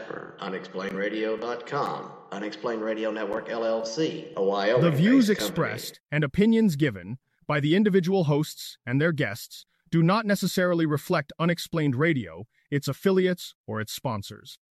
Casper, UnexplainedRadio.com, Unexplained Radio Network LLC, a Wyoming. The views expressed and opinions given by the individual hosts and their guests do not necessarily reflect Unexplained Radio, its affiliates, or its sponsors.